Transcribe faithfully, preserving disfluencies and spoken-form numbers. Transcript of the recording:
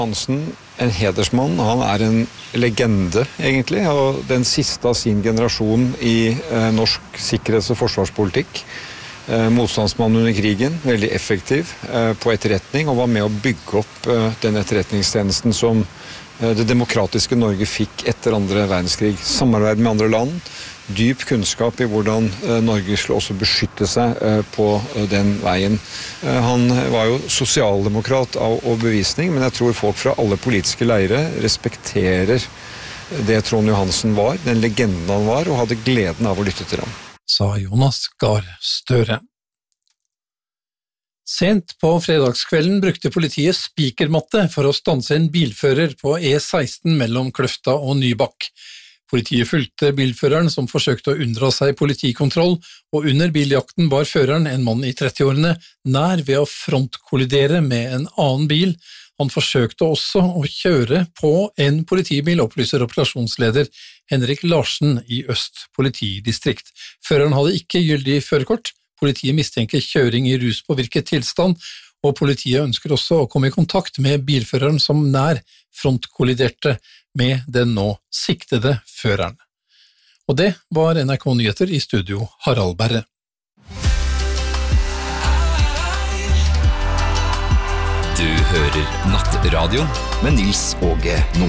Hansen, en hedersmann, han er en legende egentlig, og den siste av sin generasjon i eh, norsk sikkerhets- og forsvarspolitikk. Eh, motstandsmann under krigen, veldig effektiv eh, på etterretning, og var med å bygge opp eh, den etterretningstjenesten som eh, det demokratiske Norge fikk etter andre verdenskrig. Samarbeid med andre land, dyp kunnskap i hvordan eh, Norge skulle også beskytte seg eh, på eh, den veien. Eh, han var jo sosialdemokrat av overbevisning, men jeg tror folk fra alle politiske leire respekterer det Trond Johansen var, den legenden han var, og hadde gleden av å lytte til ham. Sa Jonas Gahr Støre. Sent på fredagskvelden brukte politiet spikermatte for å stanse en bilfører på E seksten mellom Kløfta og Nybakk. Politiet fulgte bilføreren som forsøkte å unndra seg politikontroll, og under biljakten var føreren, en mann i trettiårene, nær ved å frontkollidere med en annen bil. Han forsøkte også å kjøre på en politibil, opplyser operasjonsleder Henrik Larsen i Øst politidistrikt. Føreren hadde ikke gyldig førerkort. Politiet mistenker kjøring i ruspåvirket tilstand, og politiet ønsker også å komme i kontakt med bilføreren som nær frontkolliderte med den nå siktede føreren. Og det var N R K Nyheter, i studio Harald Berre. Du hører Nattradio med Nils Åge Nordnes.